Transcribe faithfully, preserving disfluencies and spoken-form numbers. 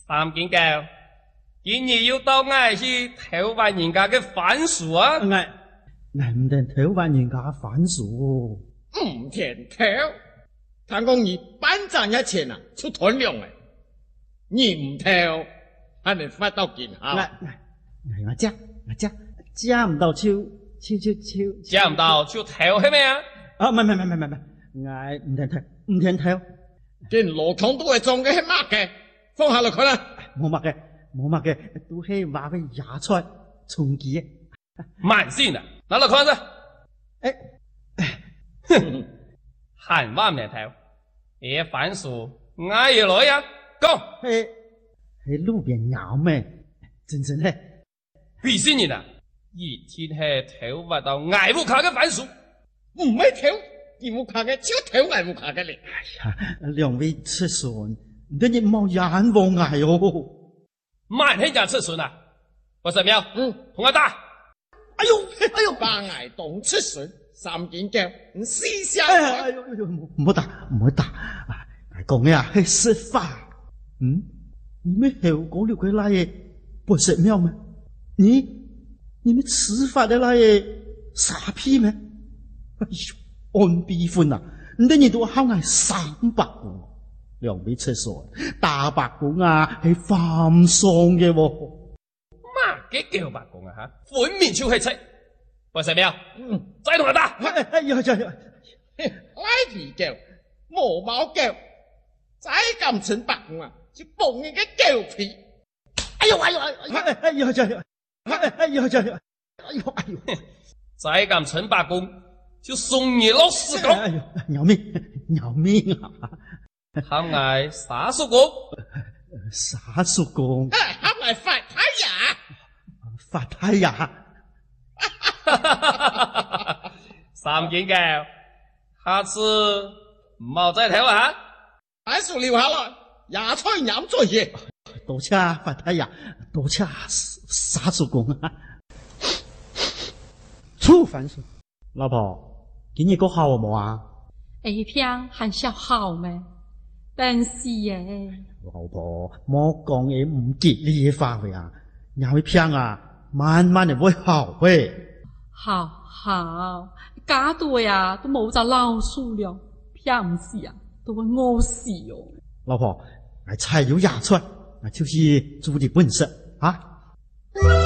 三斤狗，今日要到我去偷玩人家嘅番薯啊！ 我我唔能偷玩人家番薯。 唔田偷，听讲你班长一钱啊，出团量诶，你唔偷，还能发到警校？ 我我我食我食食唔到手手手手， 食唔到就偷係咪啊？ 啊，唔係唔係唔係唔係，我唔能偷唔能偷。 见罗康都会装嘅係乜嘅？放下落佢啦。 冇乜嘅，冇乜嘅，都係話俾野菜充飢嘅。 慢先啊，拿落看先。 誒， 哼，閒話唔嚟偷，啲番薯我要來呀，講。 喺喺路邊咬咩？真真係。 鄙視人啊！以前係偷挖到挨烏卡嘅番薯， 唔係偷，義烏卡嘅只有偷挨烏卡嘅咧。 哎呀，兩位出孫，你哋冇眼望挨哦。 慢起人出孫啊！我十秒， 嗯， 同我打。 哎呦，哎呦，把挨當出孫，三件腳，唔思想。 哎呦哎呦，唔好打，唔好打！啊，講嘅啊係食飯。嗯，你們後講了佢那嘢不食妙嗎？你你們吃飯的那嘢傻屁咩？哎呦，按比分啊！你哋都考挨三百個。兩位出所，大白公啊，係飯桑嘅喎。 媽嘅叫白公啊吓，款面超氣戚。喂，十秒， 嗯， 再同我打。 哎哎呀呀呀！ 拉皮腳，毛毛腳，再咁蠢白公啊，就崩你嘅腳皮。哎呦哎呦哎呦哎哎呀呀呀！哎哎呀呀呀！哎呦哎呦！ 再咁蠢白公，就送你落屎缸。 哎呦，要命要命啊！ 喊嗌沙叔公， 沙叔公， 哎，喊嚟發太陽。 發太陽。 三件嘅，下次唔好再偷啊！ 番薯留下來，野菜飲咗嘢。 多謝發太陽，多謝沙叔公啊！醋番薯，老婆，今日過好冇啊？ A 片還小好咩？但是耶， 老婆，莫講嘢唔吉利嘅話喂啊！有一片啊，慢慢地會好嘅。 好好，假多呀都冇隻老鼠了，片唔是啊，都會餓死哦。 老婆，我菜有野菜，那就是煮的本色啊。